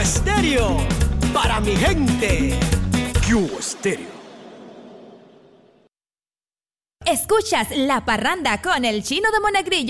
Cubo Estéreo, para mi gente. Cubo Estéreo. Escuchas La Parranda con el Chino de Monegrillo.